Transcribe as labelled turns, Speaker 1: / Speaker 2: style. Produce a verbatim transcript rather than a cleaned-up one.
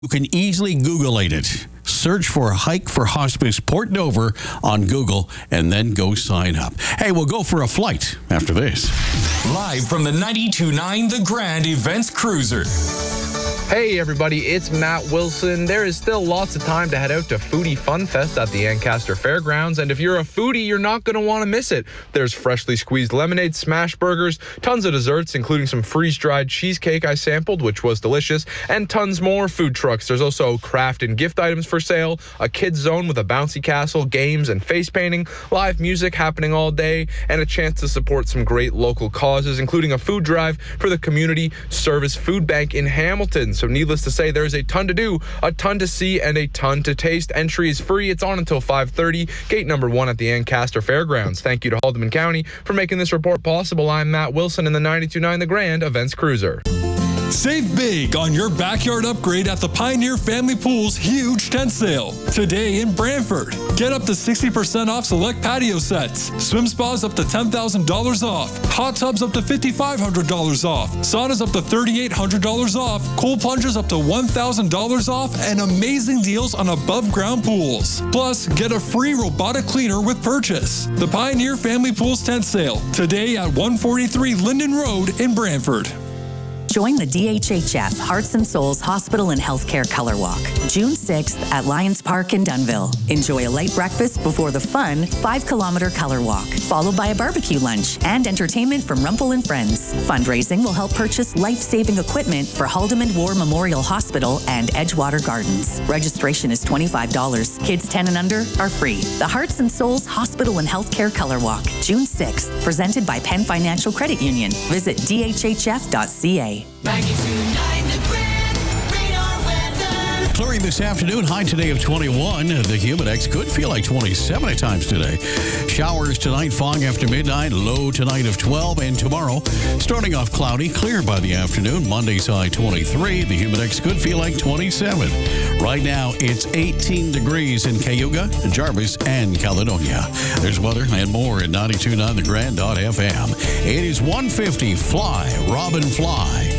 Speaker 1: You can easily Googlate it. Search for Hike for Hospice Port Dover on Google and then go sign up. Hey, we'll go for a flight after this.
Speaker 2: Live from the ninety-two point nine The Grand Events Cruiser.
Speaker 3: Hey everybody, it's Matt Wilson. There is still lots of time to head out to Foodie Fun Fest at the Ancaster Fairgrounds, and if you're a foodie, you're not going to want to miss it. There's freshly squeezed lemonade, smash burgers, tons of desserts, including some freeze-dried cheesecake I sampled, which was delicious, and tons more food trucks. There's also craft and gift items for sale, a kids zone with a bouncy castle, games and face painting, live music happening all day, and a chance to support some great local causes, including a food drive for the Community Service Food Bank in Hamilton. So needless to say, there's a ton to do, a ton to see, and a ton to taste. Entry is free. It's on until five thirty. Gate number one at the Ancaster Fairgrounds. Thank you to Haldeman County for making this report possible. I'm Matt Wilson in the ninety-two point nine The Grand Events Cruiser.
Speaker 4: Save big on your backyard upgrade at the Pioneer Family Pool's huge tent sale. Today in Brantford. Get up to sixty percent off select patio sets. Swim spas up to ten thousand dollars off. Hot tubs up to five thousand five hundred dollars off. Saunas up to three thousand eight hundred dollars off. Cold plungers up to one thousand dollars off. And amazing deals on above ground pools. Plus, get a free robotic cleaner with purchase. The Pioneer Family Pools tent sale. Today at one forty-three Linden Road in Brantford.
Speaker 5: Join the D H H F Hearts and Souls Hospital and Healthcare Color Walk, June sixth at Lions Park in Dunnville. Enjoy a light breakfast before the fun five-kilometer color walk, followed by a barbecue lunch and entertainment from Rumpel and Friends. Fundraising will help purchase life-saving equipment for Haldeman War Memorial Hospital and Edgewater Gardens. Registration is twenty-five dollars. Kids ten and under are free. The Hearts and Souls Hospital and Healthcare Color Walk, June sixth, presented by Penn Financial Credit Union. Visit d h h f dot c a.
Speaker 6: ninety-two point nine The Grand Radar Weather.
Speaker 1: Clearing this afternoon, high today of twenty-one. The Humidex could feel like twenty-seven at times today. Showers tonight, fog after midnight, low tonight of twelve. And tomorrow, starting off cloudy, clear by the afternoon. Monday's high twenty-three. The Humidex could feel like twenty-seven. Right now, it's eighteen degrees in Cayuga, Jarvis, and Caledonia. There's weather and more at ninety-two point nine the grand dot f m. It is one fifty. Fly, Robin, fly.